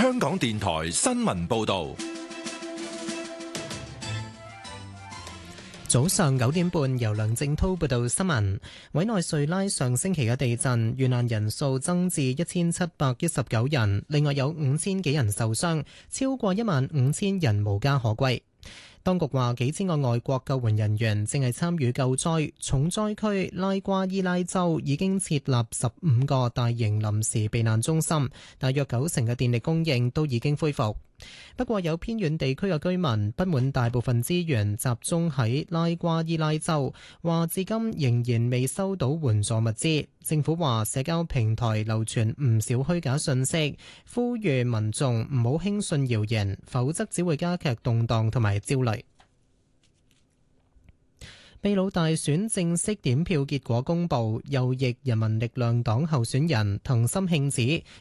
香港電台新聞報道。 早上9點半，由梁正滔報道新聞。委內瑞拉上星期嘅地震，遇難人數增至1719人，另外有5000幾人受傷，超過15000人無家可歸。當局話，幾千個外國救援人員正係參與救災。重災區拉瓜伊拉州已經設立15個大型臨時避難中心，大約90%嘅電力供應都已經恢復。不過有偏遠地區嘅居民不滿大部分資源集中喺拉瓜伊拉州，話至今仍然未收到援助物資。政府話社交平台流傳唔少虛假信息，呼籲民眾唔好輕信謠言，否則只會加劇動盪同埋焦慮。秘魯大選正式點票結果公佈，右翼人民力量黨候選人藤森慶子